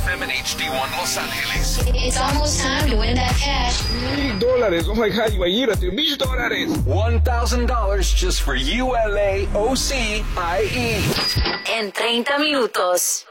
FM and HD1 Los Angeles. It's almost time to win that cash. $1,000. Oh my God, imagínate, $1,000. $1,000 just for ULAOCIE. En 30 minutos.